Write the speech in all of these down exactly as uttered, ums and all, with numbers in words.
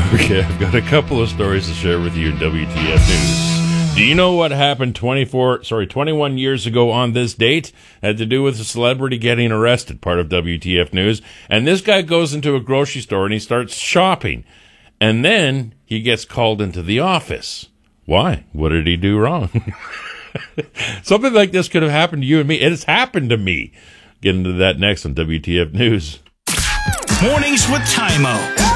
Okay, I've got a couple of stories to share with you in W T F News. Do you know what happened twenty-four, sorry, twenty-one years ago on this date? Had to do with a celebrity getting arrested, part of W T F News. And this guy goes into a grocery store and he starts shopping. And then he gets called into the office. Why? What did he do wrong? Something like this could have happened to you and me. It has happened to me. Get into that next on W T F News. Mornings with Tymo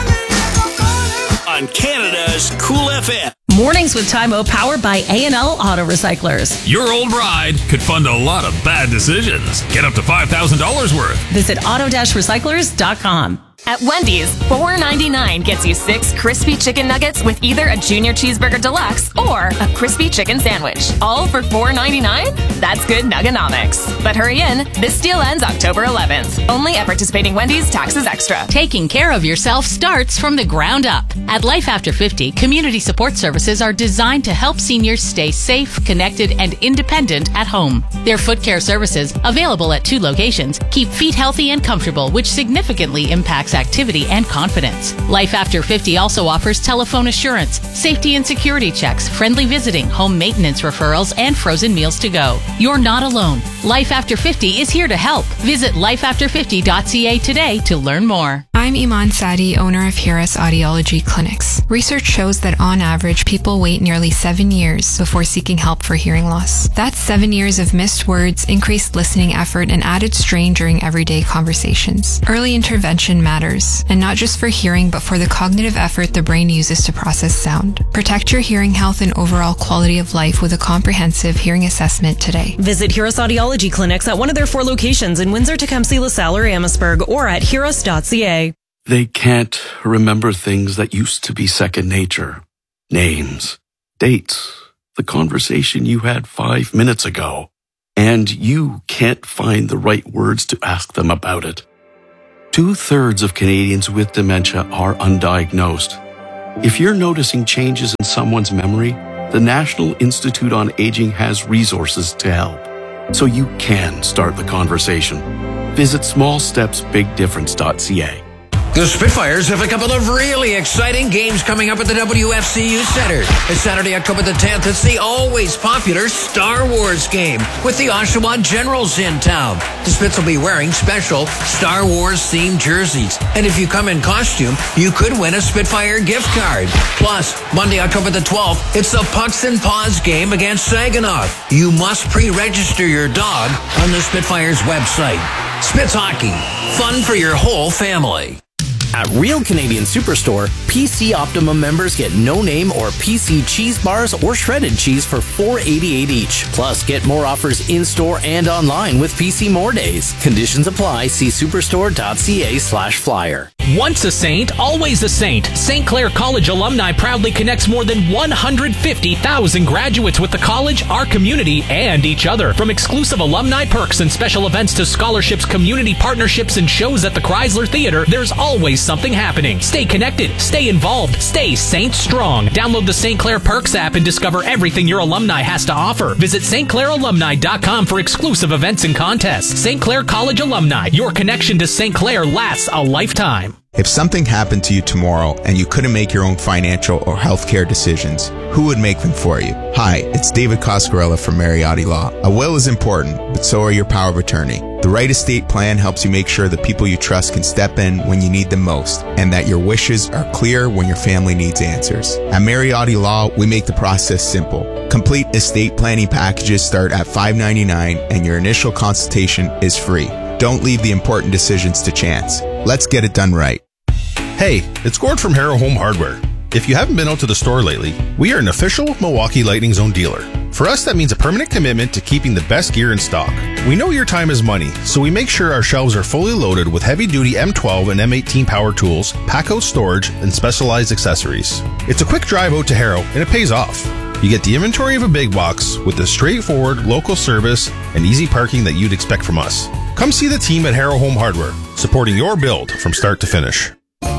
on Canada's Cool F M. Mornings with Tymo, powered by A and L Auto Recyclers. Your old ride could fund a lot of bad decisions. Get up to five thousand dollars worth. Visit auto recyclers dot com. At Wendy's, four ninety-nine gets you six crispy chicken nuggets with either a Junior Cheeseburger Deluxe or a crispy chicken sandwich. All for four ninety-nine? That's good Nugganomics. But hurry in, this deal ends October eleventh. Only at participating Wendy's, taxes extra. Taking care of yourself starts from the ground up. At Life After fifty, community support services are designed to help seniors stay safe, connected, and independent at home. Their foot care services, available at two locations, keep feet healthy and comfortable, which significantly impacts activity and confidence. Life After fifty also offers telephone assurance, safety and security checks, friendly visiting, home maintenance referrals, and frozen meals to go. You're not alone. Life After fifty is here to help. Visit life after fifty dot c a today to learn more. I'm Iman Sadi, owner of Hiras Audiology Clinics. Research shows that on average, people wait nearly seven years before seeking help for hearing loss. That's seven years of missed words, increased listening effort, and added strain during everyday conversations. Early intervention matters, and not just for hearing, but for the cognitive effort the brain uses to process sound. Protect your hearing health and overall quality of life with a comprehensive hearing assessment today. Visit Hiras Audiology Clinics at one of their four locations in Windsor, Tecumseh, LaSalle, or Amherstburg, or at hiras dot c a. They can't remember things that used to be second nature. Names, dates, the conversation you had five minutes ago. And you can't find the right words to ask them about it. Two-thirds of Canadians with dementia are undiagnosed. If you're noticing changes in someone's memory, the National Institute on Aging has resources to help, so you can start the conversation. Visit small steps big difference dot c a. The Spitfires have a couple of really exciting games coming up at the W F C U Center. It's Saturday, October the tenth. It's the always popular Star Wars game with the Oshawa Generals in town. The Spits will be wearing special Star Wars-themed jerseys. And if you come in costume, you could win a Spitfire gift card. Plus, Monday, October the twelfth, it's the Pucks and Paws game against Saginaw. You must pre-register your dog on the Spitfires website. Spits Hockey. Fun for your whole family. At Real Canadian Superstore, P C Optimum members get no-name or P C cheese bars or shredded cheese for four dollars and eighty-eight cents each. Plus, get more offers in-store and online with P C More Days. Conditions apply. See superstore dot c a slash flyer. Once a saint, always a saint. Saint Clair College Alumni proudly connects more than one hundred fifty thousand graduates with the college, our community, and each other. From exclusive alumni perks and special events to scholarships, community partnerships, and shows at the Chrysler Theater, there's always something happening. Stay connected, stay involved, stay Saint Strong. Download the Saint Clair Perks app and discover everything your alumni has to offer. Visit S T Clair alumni dot com for exclusive events and contests. Saint Clair College Alumni, your connection to Saint Clair lasts a lifetime. If something happened to you tomorrow and you couldn't make your own financial or healthcare decisions, who would make them for you? Hi, it's David Coscarella from Mariotti Law. A will is important, but so are your power of attorney. The right estate plan helps you make sure the people you trust can step in when you need them most, and that your wishes are clear when your family needs answers. At Mariotti Law, we make the process simple. Complete estate planning packages start at five dollars and ninety-nine cents, and your initial consultation is free. Don't leave the important decisions to chance. Let's get it done right. Hey, it's Gord from Harrow Home Hardware. If you haven't been out to the store lately, we are an official Milwaukee Lightning Zone dealer. For us, that means a permanent commitment to keeping the best gear in stock. We know your time is money, so we make sure our shelves are fully loaded with heavy-duty M twelve and M eighteen power tools, pack-out storage, and specialized accessories. It's a quick drive out to Harrow, and it pays off. You get the inventory of a big box with the straightforward local service and easy parking that you'd expect from us. Come see the team at Harrow Home Hardware, supporting your build from start to finish.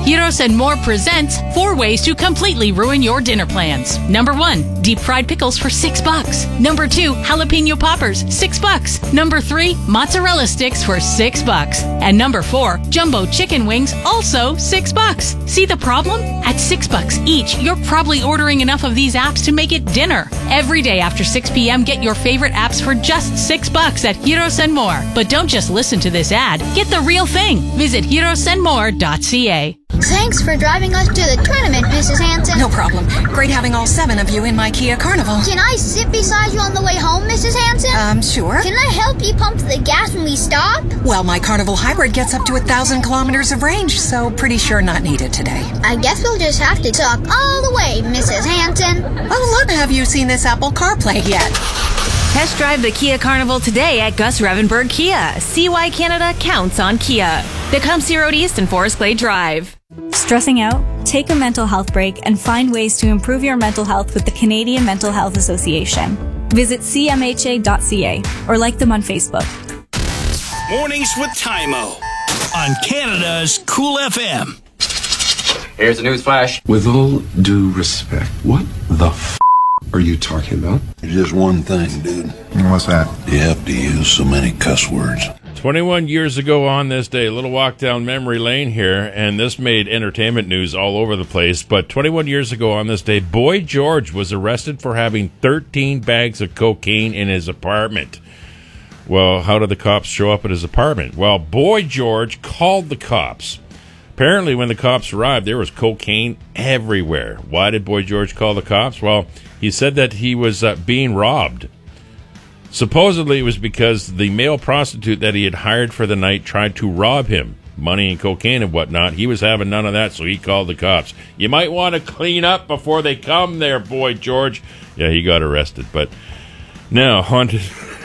Heroes and More presents four ways to completely ruin your dinner plans. Number one, deep fried pickles for six bucks. Number two, jalapeno poppers, six bucks. Number three, mozzarella sticks for six bucks. And number four, jumbo chicken wings, also six bucks. See the problem? At six bucks each, you're probably ordering enough of these apps to make it dinner. Every day after six p.m., get your favorite apps for just six bucks at Heroes and More. But don't just listen to this ad. Get the real thing. Visit heroes and more dot c a. Thanks for driving us to the tournament, Missus Hanson. No problem. Great having all seven of you in my Kia Carnival. Can I sit beside you on the way home, Missus Hanson? Um, sure. Can I help you pump the gas when we stop? Well, my Carnival Hybrid gets up to a thousand kilometers of range, so pretty sure not needed today. I guess we'll just have to talk all the way, Missus Hanson. Oh, look, have you seen this Apple CarPlay yet? Test drive the Kia Carnival today at Gus Revenberg Kia. See why Canada counts on Kia. Tecumseh Road East and Forest Glade Drive. Stressing out? Take a mental health break and find ways to improve your mental health with the Canadian Mental Health Association. Visit c m h a dot c a or like them on Facebook. Mornings with Tymo on Canada's Cool F M. Here's a news flash. With all due respect, what the f*** are you talking about? There's just one thing, dude. What's that? You have to use so many cuss words. twenty-one years ago on this day, a little walk down memory lane here, and this made entertainment news all over the place. But twenty-one years ago on this day, Boy George was arrested for having thirteen bags of cocaine in his apartment. Well, how did the cops show up at his apartment? Well, Boy George called the cops. Apparently, when the cops arrived, there was cocaine everywhere. Why did Boy George call the cops? Well, he said that he was uh, being robbed. Supposedly, it was because the male prostitute that he had hired for the night tried to rob him. Money and cocaine and whatnot. He was having none of that, so he called the cops. You might want to clean up before they come there, Boy George. Yeah, he got arrested. But now, on to...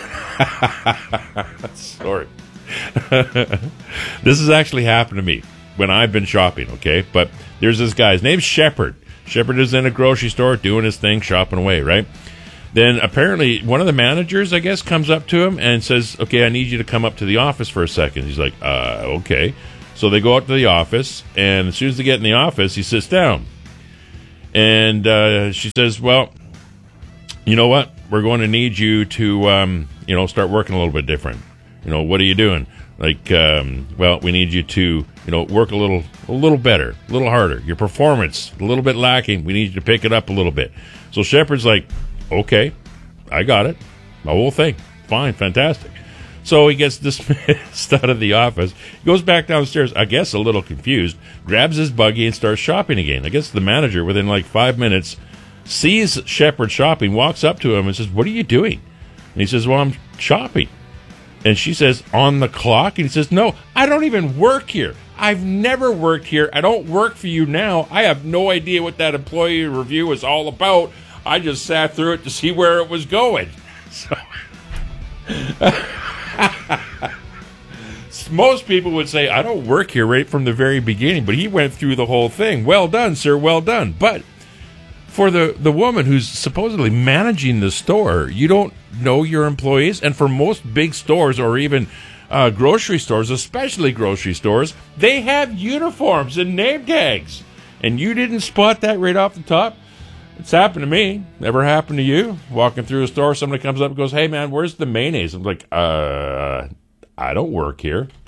Sorry. This has actually happened to me when I've been shopping, okay? But there's this guy. His name's Shepard. Shepard is in a grocery store doing his thing, shopping away, right? Then apparently one of the managers, I guess, comes up to him and says, okay, I need you to come up to the office for a second. He's like, uh, okay. So they go out to the office, and as soon as they get in the office, he sits down. And uh, she says, well, you know what? We're going to need you to, um, you know, start working a little bit different. You know, what are you doing? Like, um, well, we need you to, you know, work a little, a little better, a little harder. Your performance, a little bit lacking. We need you to pick it up a little bit. So Shepard's like, okay, I got it. My whole thing. Fine, fantastic. So he gets dismissed out of the office, goes back downstairs, I guess a little confused, grabs his buggy and starts shopping again. I guess the manager, within like five minutes, sees Shepard shopping, walks up to him and says, what are you doing? And he says, well, I'm shopping. And she says, on the clock? And he says, no, I don't even work here. I've never worked here. I don't work for you now. I have no idea what that employee review is all about. I just sat through it to see where it was going. So, most people would say, I don't work here right from the very beginning, but he went through the whole thing. Well done, sir, well done. But for the, the woman who's supposedly managing the store, you don't know your employees. And for most big stores or even uh, grocery stores, especially grocery stores, they have uniforms and name tags. And you didn't spot that right off the top? It's happened to me. Never happened to you? Walking through a store, somebody comes up and goes, hey, man, where's the mayonnaise? I'm like, uh, I don't work here.